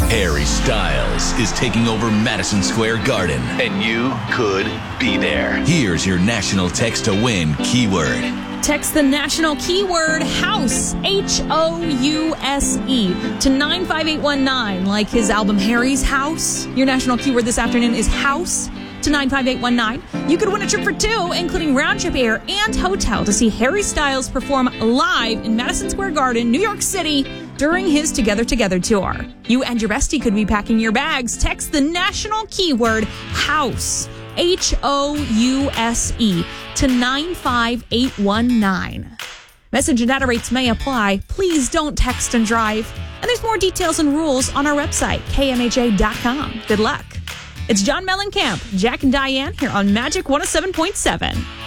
Harry Styles is taking over Madison Square Garden, and you could be there. Here's your national text to win keyword. Text the national keyword HOUSE, HOUSE, to 95819, like his album Harry's House. Your national keyword this afternoon is HOUSE to 95819. You could win a trip for two, including round-trip air and hotel, to see Harry Styles perform live in Madison Square Garden, New York City, during his Together Together tour. You and your bestie could be packing your bags. Text the national keyword HOUSE, HOUSE, to 95819. Message and data rates may apply. Please don't text and drive. And there's more details and rules on our website, kmha.com. Good luck. It's John Mellencamp, Jack and Diane here on Magic 107.7.